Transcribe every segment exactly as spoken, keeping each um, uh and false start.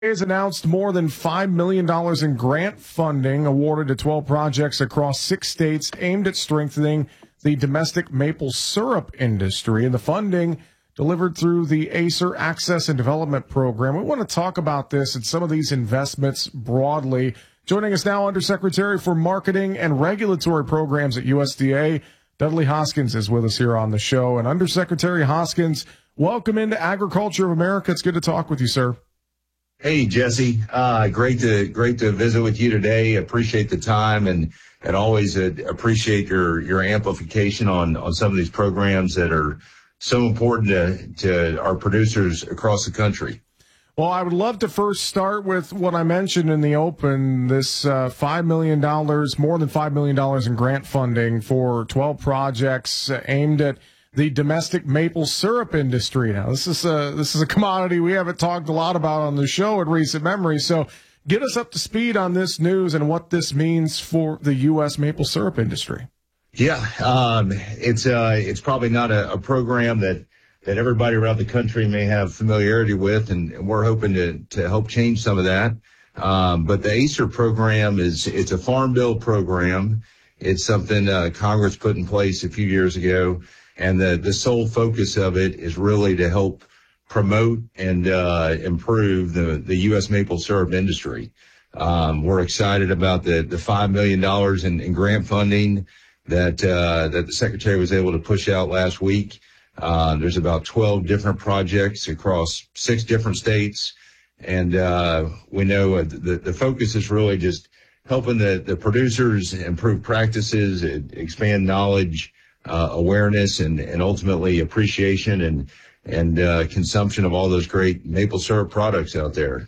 Has announced more than five million dollars in grant funding awarded to twelve projects across six states aimed at strengthening the domestic maple syrup industry. And the funding delivered through the Acer Access and Development Program. We want to talk about this and some of these investments broadly. Joining us now, Undersecretary for Marketing and Regulatory Programs at U S D A, Dudley Hoskins, is with us here on the show. And Undersecretary Hoskins, welcome into Agriculture of America. It's good to talk with you, sir. Hey, Jesse. Uh, great to great to visit with you today. Appreciate the time and and always uh, appreciate your your amplification on on some of these programs that are so important to to our producers across the country. Well, I would love to first start with what I mentioned in the open, this uh, five million dollars, more than five million dollars in grant funding for twelve projects aimed at the domestic maple syrup industry. Now, this is a this is a commodity we haven't talked a lot about on the show in recent memory. So get us up to speed on this news and what this means for the U S maple syrup industry. Yeah, um, it's uh, it's probably not a, a program that, that everybody around the country may have familiarity with, and, and we're hoping to, to help change some of that. Um, but the Acer program is it's a farm bill program. It's something uh, Congress put in place a few years ago. And the, the sole focus of it is really to help promote and uh, improve the, the U S maple syrup industry. Um, we're excited about the, the five million dollars in, in grant funding that uh, that the Secretary was able to push out last week. Uh, there's about twelve different projects across six different states. And uh, we know the, the focus is really just helping the, the producers improve practices, expand knowledge, Uh, awareness and, and ultimately appreciation and and uh, consumption of all those great maple syrup products out there.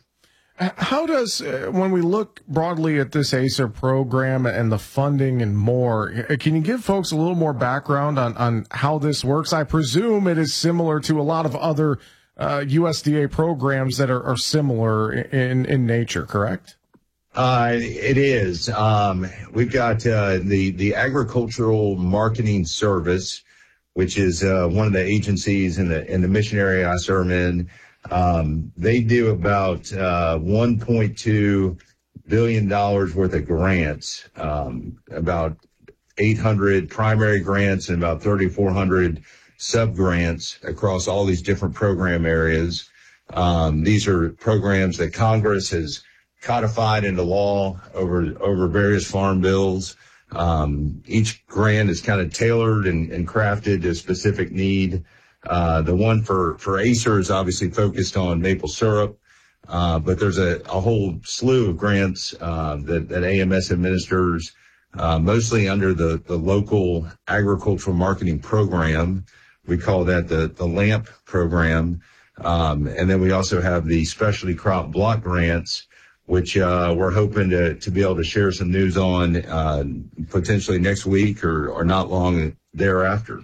How does, uh, when we look broadly at this Acer program and the funding and more, can you give folks a little more background on, on how this works? I presume it is similar to a lot of other uh, U S D A programs that are, are similar in, in nature, correct? Uh, it is. Um, we've got uh, the the Agricultural Marketing Service, which is uh, one of the agencies in the in the mission area I serve in. Um, they do about uh, one point two billion dollars worth of grants, um, about eight hundred primary grants and about thirty-four hundred sub grants across all these different program areas. Um, these are programs that Congress has codified into law over over various farm bills. Um, each grant is kind of tailored and, and crafted to a specific need. Uh, the one for, for Acer is obviously focused on maple syrup, uh, but there's a, a whole slew of grants uh, that, that A M S administers, uh, mostly under the, the local agricultural marketing program. We call that the, the LAMP program. Um, and then we also have the specialty crop block grants, which uh, we're hoping to, to be able to share some news on uh, potentially next week or, or not long thereafter.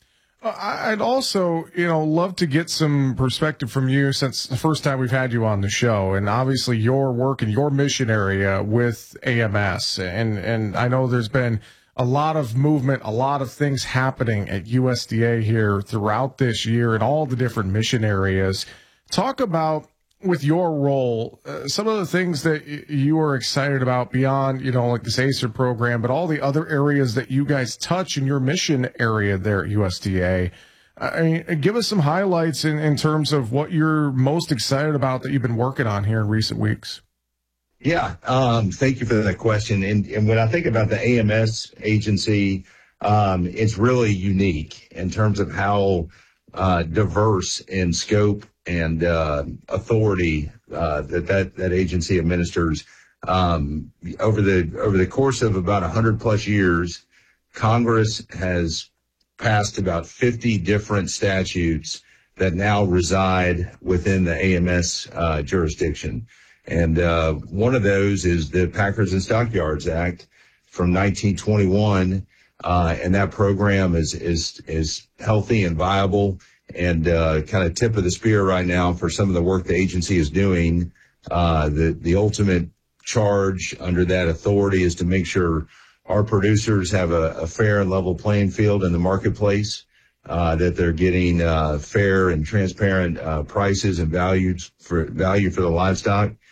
I'd also, you know, love to get some perspective from you since the first time we've had you on the show, and obviously your work in your mission area with A M S. And, and I know there's been a lot of movement, a lot of things happening at U S D A here throughout this year in all the different mission areas. Talk about, with your role, uh, some of the things that y- you are excited about beyond, you know, like this Acer program, but all the other areas that you guys touch in your mission area there at U S D A. I mean, give us some highlights in, in terms of what you're most excited about that you've been working on here in recent weeks. Yeah, um, thank you for that question. And, and when I think about the A M S agency, um, it's really unique in terms of how uh, diverse in scope and uh, authority uh, that, that that agency administers. Um, over the over the course of about one hundred plus years, Congress has passed about fifty different statutes that now reside within the A M S uh, jurisdiction. And uh, one of those is the Packers and Stockyards Act from nineteen twenty-one. Uh, and that program is is is healthy and viable, and uh, kind of tip of the spear right now for some of the work the agency is doing. Uh, the the ultimate charge under that authority is to make sure our producers have a, a fair and level playing field in the marketplace. uh, that they're getting uh, fair and transparent uh, prices and values for value for the livestock.